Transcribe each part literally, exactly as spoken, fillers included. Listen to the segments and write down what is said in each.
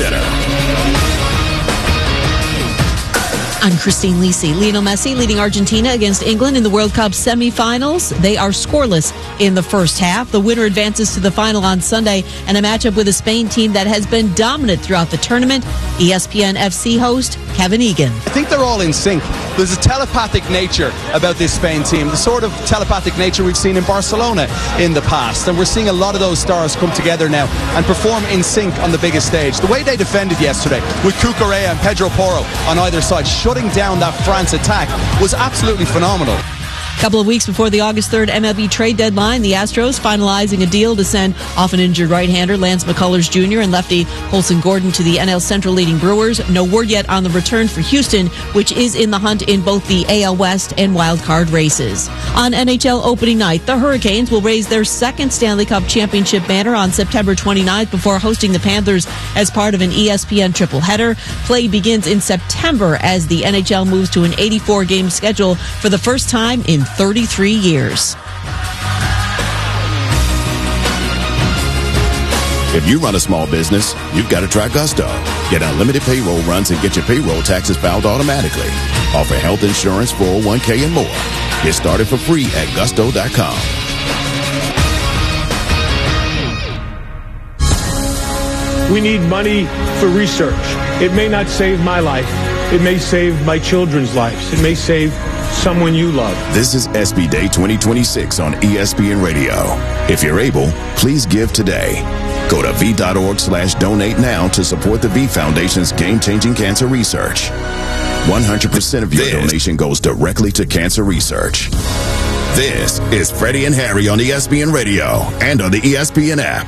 Center. I'm Christine Lisi. Lionel Messi leading Argentina against England in the World Cup semifinals. They are scoreless in the first half. The winner advances to the final on Sunday and a matchup with a Spain team that has been dominant throughout the tournament. E S P N F C host Kevin Egan. I think they're all in sync. There's a telepathic nature about this Spain team, the sort of telepathic nature we've seen in Barcelona in the past. And we're seeing a lot of those stars come together now and perform in sync on the biggest stage. The way they defended yesterday with Cucurella and Pedro Porro on either side, shutting down that France attack, was absolutely phenomenal. A couple of weeks before the August third M L B trade deadline, the Astros finalizing a deal to send often injured right-hander Lance McCullers Junior and lefty Colson Gordon to the N L Central leading Brewers. No word yet on the return for Houston, which is in the hunt in both the A L West and wildcard races. On N H L opening night, the Hurricanes will raise their second Stanley Cup championship banner on September twenty-ninth before hosting the Panthers as part of an E S P N triple header. Play begins in September as the N H L moves to an eighty-four game schedule for the first time in thirty-three years. If you run a small business, you've got to try Gusto. Get unlimited payroll runs and get your payroll taxes filed automatically. Offer health insurance, four oh one k, and more. Get started for free at gusto dot com. We need money for research. It may not save my life. It may save my children's lives. It may save someone you love. This is S B Day twenty twenty-six on E S P N Radio. If you're able, please give today. Go to v.org slash donate now to support the V Foundation's game-changing cancer research. one hundred percent of your this. donation goes directly to cancer research. This is Freddie and Harry on E S P N Radio and on the E S P N app.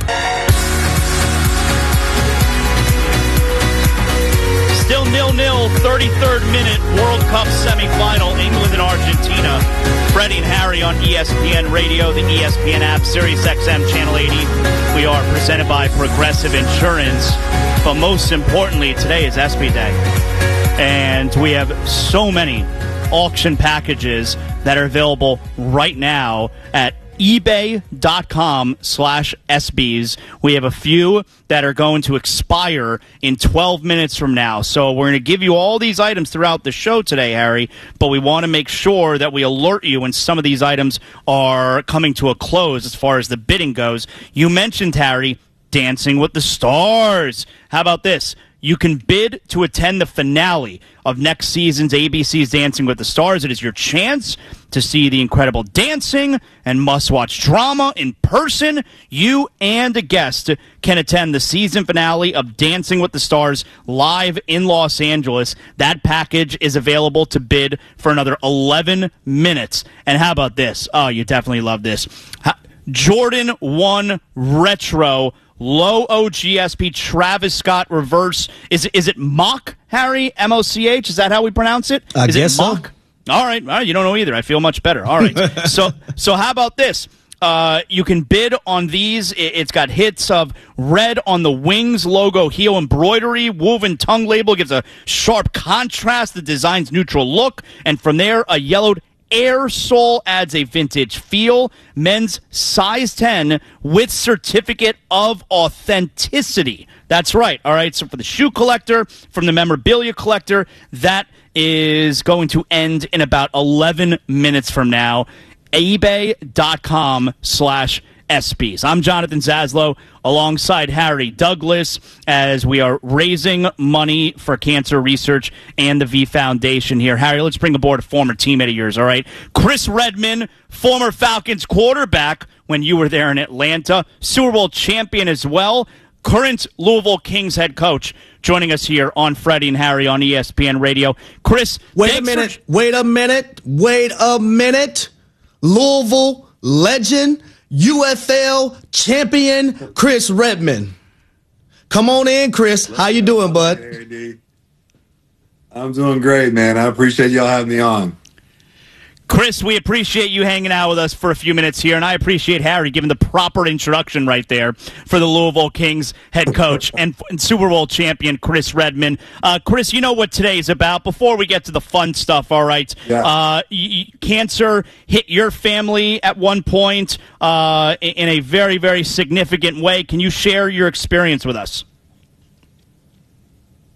Still nil-nil, thirty-third minute World Cup semifinal, England and Argentina. Freddie and Harry on E S P N Radio, the E S P N app, Sirius X M Channel eighty. We are presented by Progressive Insurance. But most importantly, today is S B Day. And we have so many auction packages that are available right now at ebay.com slash SBs. We have a few that are going to expire in twelve minutes from now. So we're going to give you all these items throughout the show today, Harry, but we want to make sure that we alert you when some of these items are coming to a close as far as the bidding goes. You mentioned, Harry, Dancing with the Stars. How about this? You can bid to attend the finale of next season's A B C's Dancing with the Stars. It is your chance to see the incredible dancing and must-watch drama in person. You and a guest can attend the season finale of Dancing with the Stars live in Los Angeles. That package is available to bid for another eleven minutes. And how about this? Oh, you definitely love this. Jordan one Retro Low O G S P Travis Scott reverse. Is is it mock, Harry? M O C H? Is that how we pronounce it? I is guess it mock? So. All right. All right. You don't know either. I feel much better. All right. so so how about this? Uh, you can bid on these. It's got hits of red on the wings logo heel embroidery. Woven tongue label gives a sharp contrast. The design's neutral look. And from there, a yellowed Air sole adds a vintage feel. Men's size ten with certificate of authenticity. That's right. All right. So for the shoe collector, from the memorabilia collector, that is going to end in about eleven minutes from now. ebay.com slash SBs. I'm Jonathan Zaslow alongside Harry Douglas as we are raising money for cancer research and the V Foundation here. Harry, let's bring aboard a former teammate of yours, all right? Chris Redman, former Falcons quarterback when you were there in Atlanta, Super Bowl champion as well, current Louisville Kings head coach, joining us here on Freddie and Harry on E S P N Radio. Chris, wait a minute, for... wait a minute, wait a minute. Louisville legend, U F L champion Chris Redman. Come on in, Chris. How you doing, bud? Hey, I'm doing great, man. I appreciate y'all having me on. Chris, we appreciate you hanging out with us for a few minutes here, and I appreciate Harry giving the proper introduction right there for the Louisville Kings head coach and, and Super Bowl champion Chris Redman. Uh, Chris, you know what today is about. Before we get to the fun stuff, all right, yeah. uh, y- y- cancer hit your family at one point uh, in a very, very significant way. Can you share your experience with us?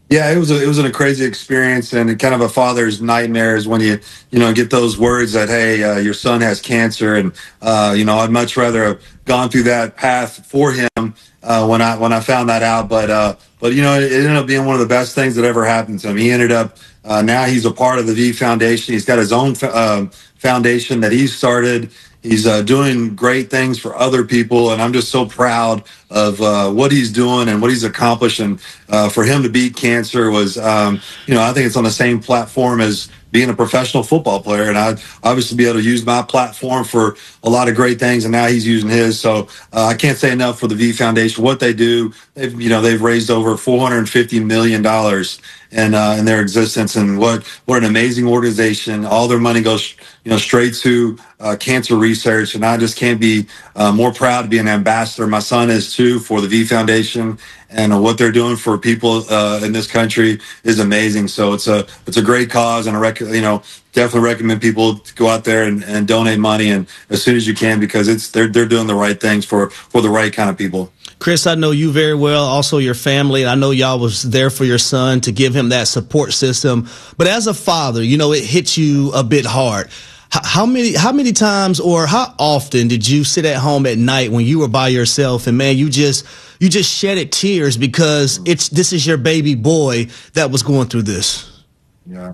Yeah, it was a, it was a crazy experience and kind of a father's nightmare is when you you know get those words that hey uh, your son has cancer and uh, you know I'd much rather have gone through that path for him uh, when I when I found that out. But uh, but you know it, it ended up being one of the best things that ever happened to him. He ended up uh, now he's a part of the V Foundation. He's got his own uh, foundation that he started. He's uh, doing great things for other people, and I'm just so proud of uh, what he's doing and what he's accomplished. And uh, for him to beat cancer was, um, you know, I think it's on the same platform as being a professional football player. And I'd obviously be able to use my platform for a lot of great things, and now he's using his. So uh, I can't say enough for the V Foundation. What they do, they've, you know, they've raised over four hundred fifty million dollars in, uh, in their existence, and what what an amazing organization. All their money goes, you know, straight to uh, cancer research, and I just can't be uh, more proud to be an ambassador. My son is too for the V Foundation, and uh, what they're doing for people uh, in this country is amazing. So it's a it's a great cause, and I rec- you know definitely recommend people to go out there and, and donate money and as soon as you can, because it's they're they're doing the right things for for the right kind of people. Chris, I know you very well, also your family, and I know y'all was there for your son to give him that support system. But as a father, you know, it hits you a bit hard. How many how many times or how often did you sit at home at night when you were by yourself and, man, you just you just shedded tears because it's this is your baby boy that was going through this? Yeah.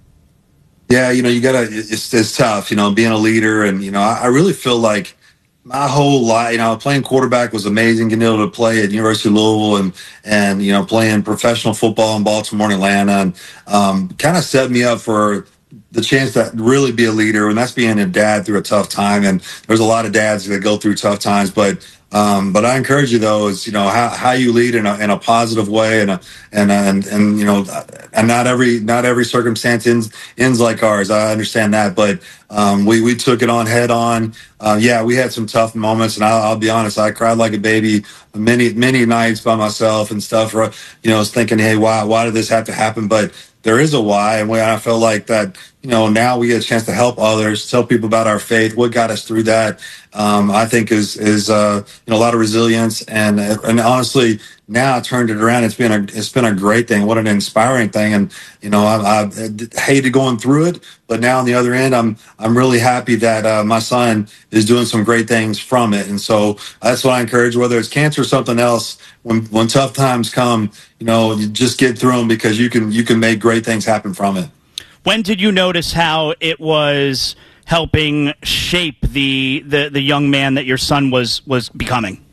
Yeah, you know, you got to it's, it's tough, you know, being a leader. And, you know, I, I really feel like my whole life, you know, playing quarterback was amazing, getting able to play at University of Louisville and, and you know, playing professional football in Baltimore and Atlanta, and um, kind of set me up for the chance to really be a leader, and that's being a dad through a tough time. And there's a lot of dads that go through tough times, but um, but I encourage you though is you know how, how you lead in a in a positive way, and a, and and and you know and not every not every circumstance ends ends like ours. I understand that, but um, we we took it on head on. Uh, yeah, we had some tough moments, and I'll, I'll be honest, I cried like a baby many many nights by myself and stuff. You know, I was thinking, hey, why why did this have to happen? But there is a why, and I feel like that, you know, now we get a chance to help others, tell people about our faith, what got us through that. Um, I think is is uh, you know a lot of resilience, and and honestly, now I turned it around. It's been a it's been a great thing. What an inspiring thing, and you know I, I hated going through it, but now on the other end, I'm I'm really happy that uh, my son is doing some great things from it, and so that's what I encourage. Whether it's cancer or something else, when when tough times come, you know, you just get through them because you can you can make great things happen from it. When did you notice how it was helping shape the the, the young man that your son was was becoming?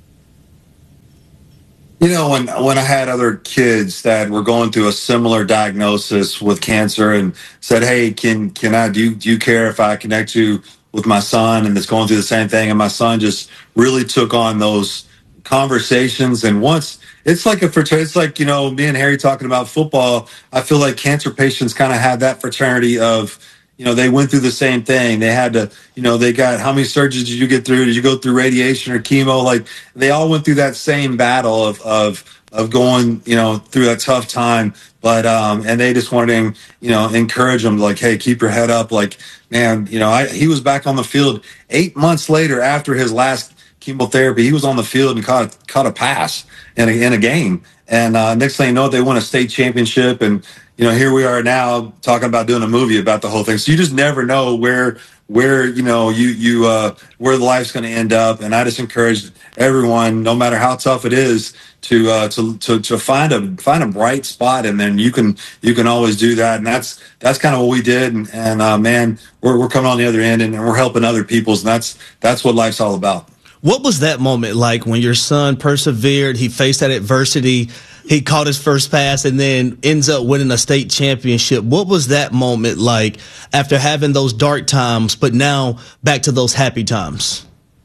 You know, when when I had other kids that were going through a similar diagnosis with cancer and said, "Hey, can can I do you, do you care if I connect you with my son and that's going through the same thing?" And my son just really took on those conversations. And once it's like a fraternity, it's like, you know, me and Harry talking about football. I feel like cancer patients kind of have that fraternity of, you know, they went through the same thing. They had to, you know, they got, how many surgeries did you get through? Did you go through radiation or chemo? Like they all went through that same battle of, of, of going, you know, through that tough time. But, um, and they just wanted to, you know, encourage them like, hey, keep your head up. Like, man, you know, I, he was back on the field eight months later after his last chemotherapy. He was on the field and caught, caught a pass in a, in a game. And, uh, next thing you know, they won a state championship. And, you know, here we are now talking about doing a movie about the whole thing. So you just never know where, where, you know, you, you, uh, where the life's going to end up. And I just encourage everyone, no matter how tough it is, to, uh, to, to, to find a, find a bright spot. And then you can, you can always do that. And that's, that's kind of what we did. And, and uh, man, we're, we're coming on the other end and we're helping other people's. And that's, that's what life's all about. What was that moment like when your son persevered? He faced that adversity. He caught his first pass and then ends up winning a state championship. What was that moment like after having those dark times, but now back to those happy times?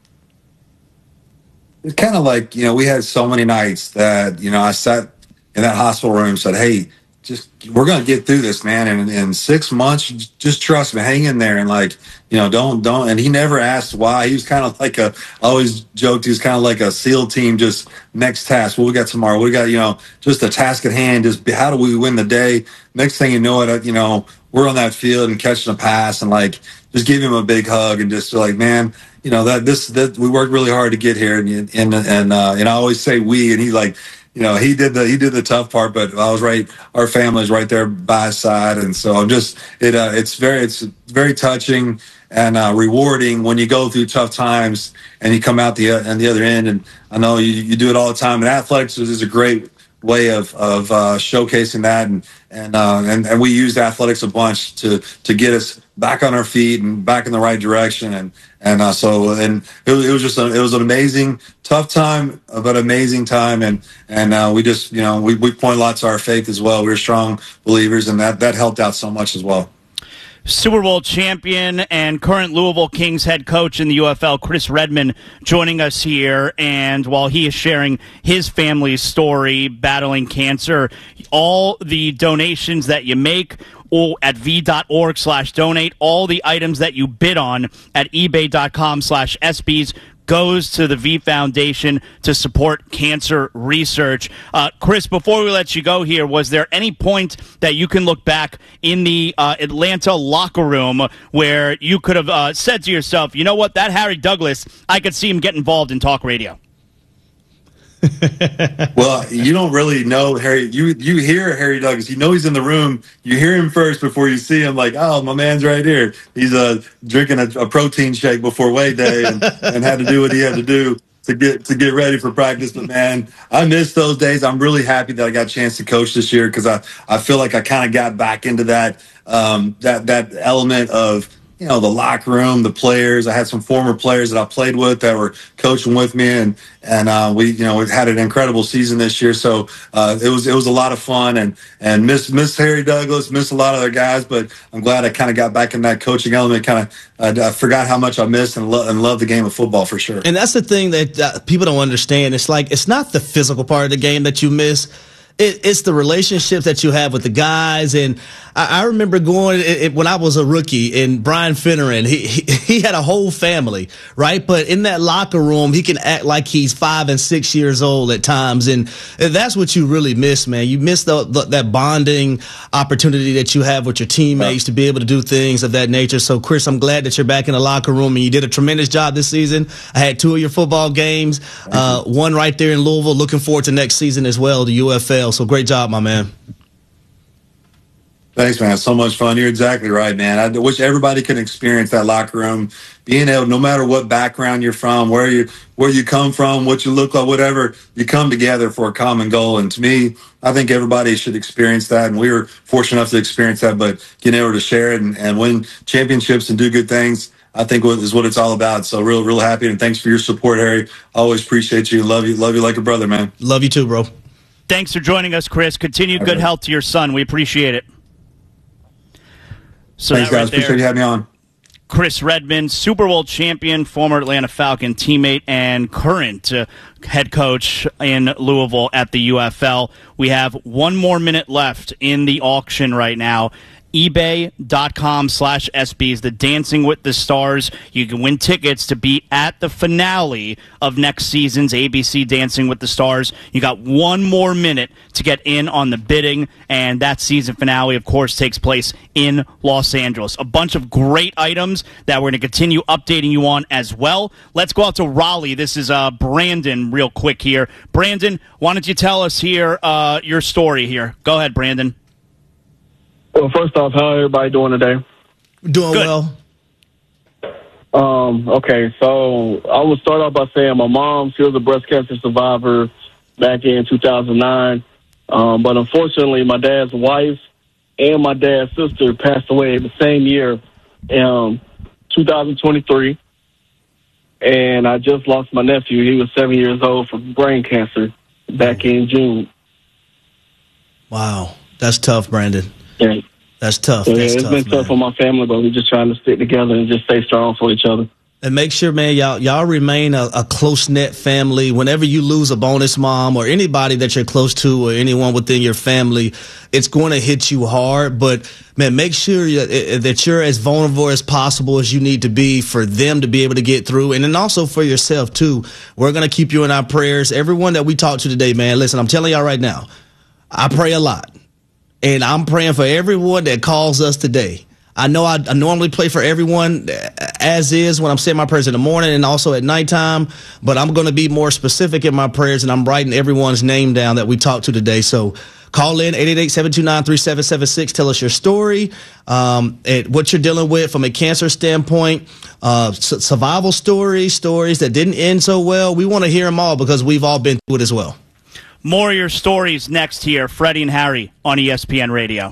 It's kind of like, you know, we had so many nights that, you know, I sat in that hospital room and said, hey, just, we're going to get through this, man. And in six months, just trust me, hang in there. And like, you know, don't, don't. And he never asked why. He was kind of like a, I always joked, he was kind of like a SEAL team, just next task. What we got tomorrow? We got, you know, just a task at hand. Just how do we win the day? Next thing you know it, you know, we're on that field and catching a pass and like, just give him a big hug and just like, man, you know, that this, that we worked really hard to get here. And, and, and, uh, and I always say we, and he's like, you know, he did the he did the tough part, but I was right. Our family's right there by his side, and so I'm just it. Uh, it's very it's very touching and uh, rewarding when you go through tough times and you come out the uh, on the other end. And I know you, you do it all the time. And athletics is a great way of of uh, showcasing that, and and, uh, and and we use athletics a bunch to to get us back on our feet and back in the right direction. And and uh, so and it was, it was just a, it was an amazing tough time, but amazing time. And and uh, we just you know we we point a lot to our faith as well. We're strong believers, and that that helped out so much as well. Super Bowl champion and current Louisville Kings head coach in the U F L, Chris Redman, joining us here. And while he is sharing his family's story battling cancer, all the donations that you make at v.org slash donate, all the items that you bid on at ebay.com slash SBs goes to the V Foundation to support cancer research. Uh, Chris, before we let you go here, was there any point that you can look back in the uh, Atlanta locker room where you could have uh, said to yourself, you know what, that Harry Douglas, I could see him get involved in talk radio? Well, you don't really know Harry. You you hear Harry Douglas. You know he's in the room. You hear him first before you see him. Like, oh, my man's right here. He's uh, drinking a, a protein shake before weigh day and, and had to do what he had to do to get to get ready for practice. But man, I miss those days. I'm really happy that I got a chance to coach this year because I, I feel like I kind of got back into that um, that that element of, you know, the locker room, the players. I had some former players that I played with that were coaching with me, and and uh, we, you know, we had an incredible season this year. So uh, it was it was a lot of fun, and and miss miss Harry Douglas, miss a lot of other guys, but I'm glad I kind of got back in that coaching element. Kind of, uh, I forgot how much I missed and, lo- and love the game of football for sure. And that's the thing that uh, people don't understand. It's like it's not the physical part of the game that you miss. It, it's the relationships that you have with the guys. And I, I remember going it, it, when I was a rookie, and Brian Finneran, he, he he had a whole family, right? But in that locker room, he can act like he's five and six years old at times. And, and that's what you really miss, man. You miss the, the, that bonding opportunity that you have with your teammates to be able to do things of that nature. So, Chris, I'm glad that you're back in the locker room, and you did a tremendous job this season. I had two of your football games, uh, one right there in Louisville. Looking forward to next season as well, the U F L. So great job, my man. Thanks, man. So much fun. You're exactly right, man. I wish everybody could experience that locker room, being able, no matter what background you're from, where you where you come from, what you look like, whatever, you come together for a common goal. And to me, I think everybody should experience that. And we were fortunate enough to experience that, but getting able to share it and, and win championships and do good things, I think is what it's all about. So real, real happy. And thanks for your support, Harry. Always appreciate you. Love you. Love you like a brother, man. Love you too, bro. Thanks for joining us, Chris. Continued good health to your son. We appreciate it. So Thanks, that right guys. there, appreciate you having me on. Chris Redman, Super Bowl champion, former Atlanta Falcon teammate, and current uh, head coach in Louisville at the U F L. We have one more minute left in the auction right now. ebay.com slash SBs, the Dancing with the Stars. You can win tickets to be at the finale of next season's A B C Dancing with the Stars. You got one more minute to get in on the bidding, and that season finale, of course, takes place in Los Angeles. A bunch of great items that we're going to continue updating you on as well. Let's go out to Raleigh. This is uh, Brandon real quick here. Brandon, why don't you tell us here uh, your story here? Go ahead, Brandon. Well, first off, how everybody doing today? Doing Good. well. Um, okay, so I will start off by saying my mom, she was a breast cancer survivor back in two thousand nine. Um, but unfortunately, my dad's wife and my dad's sister passed away the same year, um, two thousand twenty-three. And I just lost my nephew. He was seven years old from brain cancer back in June. Wow. That's tough, Brandon. Yeah. That's tough. Yeah, That's it's tough, been man. tough for my family, but we're just trying to stick together and just stay strong for each other. And make sure, man, y'all y'all remain a, a close-knit family. Whenever you lose a bonus mom or anybody that you're close to or anyone within your family, it's going to hit you hard. But, man, make sure you, that you're as vulnerable as possible as you need to be for them to be able to get through. And then also for yourself, too. We're going to keep you in our prayers. Everyone that we talked to today, man, listen, I'm telling y'all right now, I pray a lot. And I'm praying for everyone that calls us today. I know I, I normally play for everyone as is when I'm saying my prayers in the morning and also at nighttime, but I'm going to be more specific in my prayers, and I'm writing everyone's name down that we talked to today. So call in eight eight eight, seven two nine, three seven seven six. Tell us your story, um, and what you're dealing with from a cancer standpoint, uh, survival stories, stories that didn't end so well. We want to hear them all because we've all been through it as well. More of your stories next here. Freddie and Harry on E S P N Radio.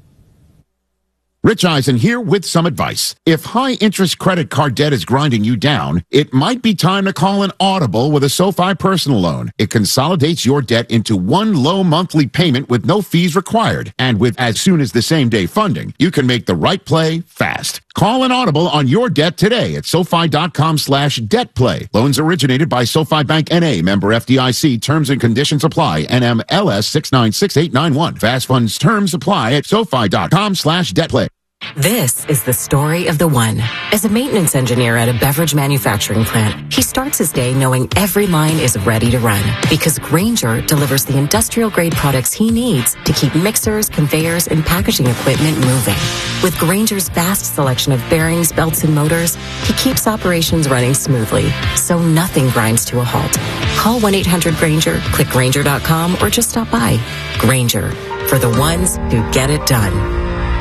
Rich Eisen here with some advice. If high-interest credit card debt is grinding you down, it might be time to call an Audible with a SoFi personal loan. It consolidates your debt into one low monthly payment with no fees required. And with as soon as the same day funding, you can make the right play fast. Call an Audible on your debt today at SoFi.com slash debt play. Loans originated by SoFi Bank N A, member F D I C. Terms and conditions apply. N M L S six nine six eight nine one. Fast funds terms apply at SoFi.com slash debt play. This is the story of the one. As a maintenance engineer at a beverage manufacturing plant, he starts his day knowing every line is ready to run because Grainger delivers the industrial-grade products he needs to keep mixers, conveyors, and packaging equipment moving. With Grainger's vast selection of bearings, belts, and motors, he keeps operations running smoothly, so nothing grinds to a halt. Call one eight hundred Grainger, click Grainger dot com, or just stop by. Grainger, for the ones who get it done.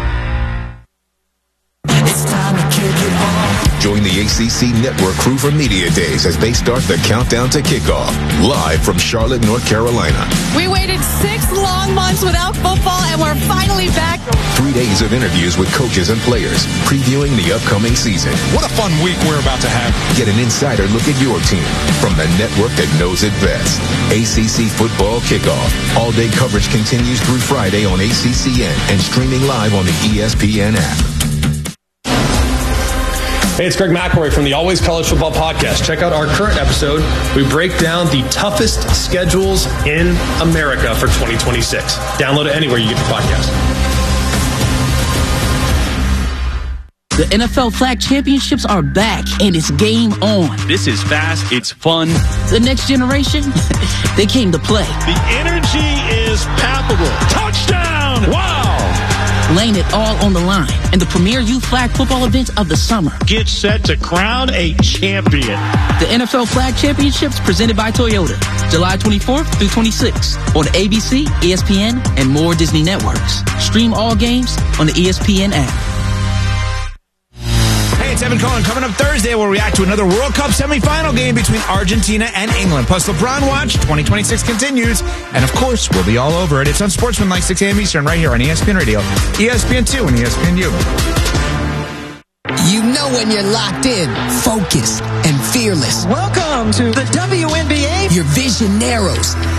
Join the A C C Network crew for Media Days as they start the countdown to kickoff. Live from Charlotte, North Carolina. We waited six long months without football, and we're finally back. Three days of interviews with coaches and players, previewing the upcoming season. What a fun week we're about to have. Get an insider look at your team from the network that knows it best. A C C Football Kickoff. All-day coverage continues through Friday on A C C N and streaming live on the E S P N app. Hey, it's Greg McElroy from the Always College Football Podcast. Check out our current episode. We break down the toughest schedules in America for twenty twenty-six. Download it anywhere you get the podcast. The N F L Flag Championships are back, and it's game on. This is fast. It's fun. The next generation, they came to play. The energy is palpable. Touchdown! Wow! Laying it all on the line in the premier youth flag football event of the summer. Get set to crown a champion. The N F L Flag Championships presented by Toyota, July twenty-fourth through twenty-sixth on A B C, E S P N, and more Disney networks. Stream all games on the E S P N app. Hey, it's Evan Cohen. Coming up Thursday, we'll react to another World Cup semifinal game between Argentina and England. Plus, LeBron Watch twenty twenty-six continues. And, of course, we'll be all over it. It's on Sportsmanlike, six a.m. Eastern, right here on E S P N Radio, E S P N two, and E S P N U. You know when you're locked in, focused, and fearless. Welcome to the W N B A. Your vision narrows.